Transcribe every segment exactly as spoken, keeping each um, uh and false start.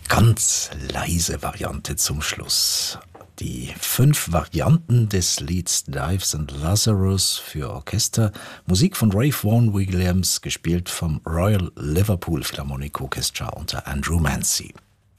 ganz leise Variante zum Schluss. Die fünf Varianten des Lieds Dives and Lazarus für Orchester, Musik von Ralph Vaughan Williams, gespielt vom Royal Liverpool Philharmonic Orchestra unter Andrew Mancy.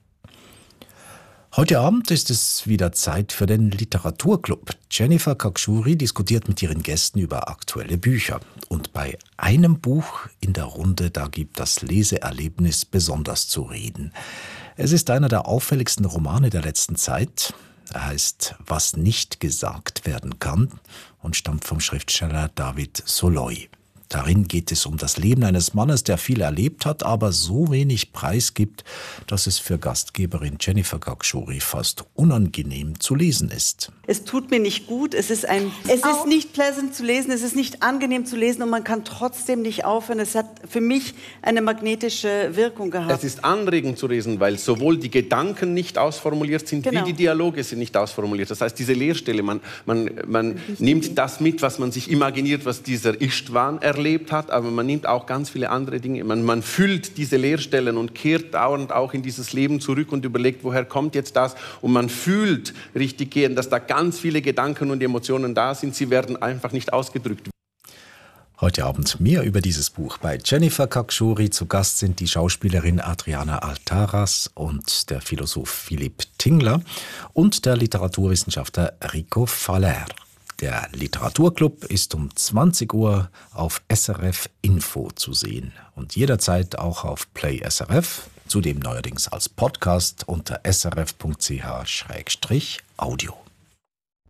Heute Abend ist es wieder Zeit für den Literaturclub. Jennifer Kakshuri diskutiert mit ihren Gästen über aktuelle Bücher. Und bei einem Buch in der Runde, da gibt das Leseerlebnis besonders zu reden. Es ist einer der auffälligsten Romane der letzten Zeit. Er heißt »Was nicht gesagt werden kann« und stammt vom Schriftsteller David Soloy. Darin geht es um das Leben eines Mannes, der viel erlebt hat, aber so wenig preisgibt, dass es für Gastgeberin Jennifer Kakshuri fast unangenehm zu lesen ist. Es tut mir nicht gut, es ist, ein, es ist nicht pleasant zu lesen, es ist nicht angenehm zu lesen und man kann trotzdem nicht aufhören. Es hat für mich eine magnetische Wirkung gehabt. Es ist anregend zu lesen, weil sowohl die Gedanken nicht ausformuliert sind, genau, wie die Dialoge sind nicht ausformuliert. Das heißt, diese Leerstelle, man, man, man nimmt das mit, was man sich imaginiert, was dieser Istvan erlebt hat, aber man nimmt auch ganz viele andere Dinge. Man, man füllt diese Leerstellen und kehrt dauernd auch in dieses Leben zurück und überlegt, woher kommt jetzt das? Und man fühlt richtig gehen, dass da ganz viele Gedanken und Emotionen da sind. Sie werden einfach nicht ausgedrückt. Heute Abend mehr über dieses Buch. Bei Jennifer Kakshuri zu Gast sind die Schauspielerin Adriana Altaras und der Philosoph Philipp Tingler und der Literaturwissenschaftler Rico Faller. Der Literaturclub ist um zwanzig Uhr auf S R F Info zu sehen und jederzeit auch auf Play S R F, zudem neuerdings als Podcast unter s r f punkt c h slash audio.